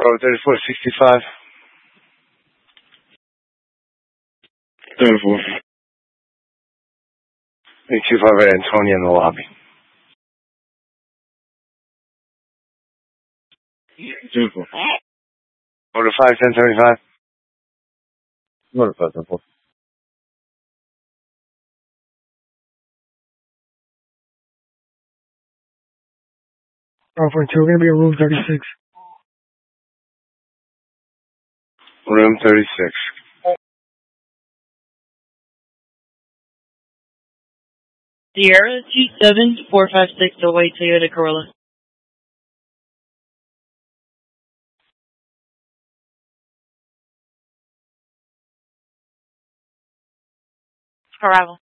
Road 3465. 34. 258 and Tony in the lobby. 34. Order 51035. Order 510. California 2, we're going to be in room 36. Room 36. Sierra G7456 away Toyota Corolla. Arrival.